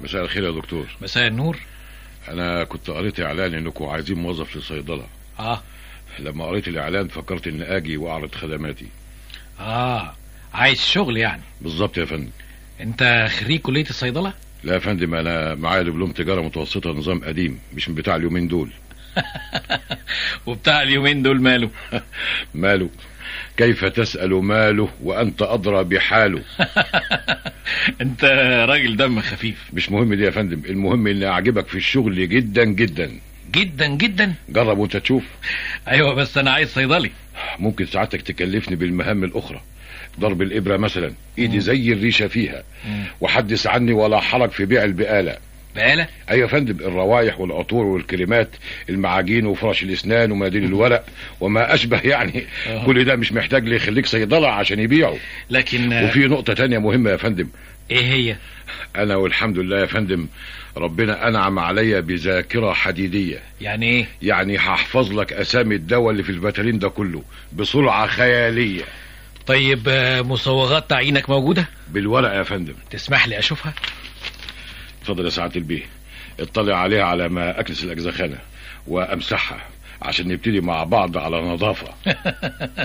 مساء الخير يا دكتور. مساء النور. انا كنت قريت اعلان انكم عايزين موظف للصيدله. لما قريت الاعلان فكرت ان اجي واعرض خدماتي. عايز شغل يعني؟ بالظبط يا فندم. انت خريج كلية الصيدلة؟ لا يا فندم، انا معايا دبلوم تجاره متوسطه نظام قديم، مش من بتاع اليومين دول. وبتاع اليومين دول ماله؟ ماله؟ كيف تسأل ماله وأنت أدرى بحاله؟ أنت راجل دم خفيف. مش مهم دي يا فندم، المهم إني أعجبك في الشغل جدا جدا جدا جدا. جرب وأنت تشوف. أيوة بس أنا عايز صيدلي. ممكن ساعتك تكلفني بالمهام الأخرى، ضرب الإبرة مثلا، إيدي زي الريشة فيها. وحدث عني ولا حرج في بيع البقالة. بقالة؟ ايوه يا فندم، الروايح والعطور والكريمات، المعاجين وفرش الاسنان ومناديل الورق وما اشبه يعني. كل ده مش محتاج لي يخليك صيدله عشان يبيعه. لكن وفي نقطه تانية مهمه يا فندم. ايه هي؟ انا والحمد لله يا فندم ربنا انعم عليا بذاكره حديديه. يعني ايه؟ يعني هحفظ لك اسامي الدواء اللي في الفاترين ده كله بسرعه خياليه. طيب مصوغات تعيينك موجوده؟ بالورق يا فندم. تسمح لي اشوفها؟ اتفضل يا سعاده البيه، اطلع عليها على ما اكنس الاجزخانه وامسحها عشان نبتدي مع بعض على نظافه.